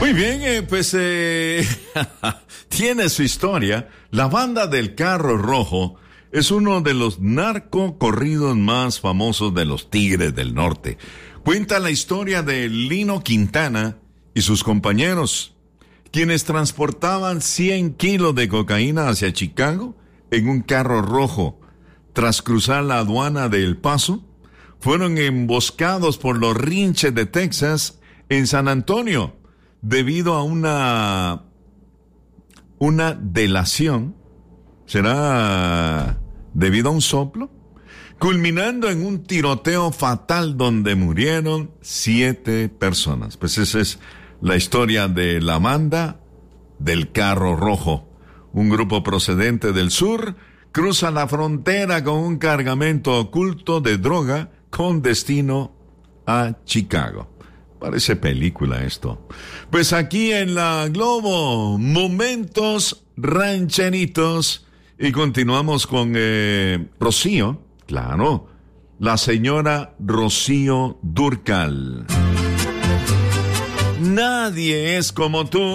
Muy bien, tiene su historia. La banda del Carro Rojo es uno de los narcocorridos más famosos de los Tigres del Norte. Cuenta la historia de Lino Quintana y sus compañeros, quienes transportaban 100 kilos de cocaína hacia Chicago en un carro rojo. Tras cruzar la aduana de El Paso, fueron emboscados por los rinches de Texas en San Antonio, debido a una delación. ¿Será debido a un soplo? Culminando en un tiroteo fatal donde murieron 7 personas. Pues esa es la historia de la banda del Carro Rojo. Un grupo procedente del sur cruza la frontera con un cargamento oculto de droga con destino a Chicago. Parece película esto. Pues aquí en la Globo, momentos rancheritos. Y continuamos con Rocío, claro, la señora Rocío Dúrcal. Nadie es como tú.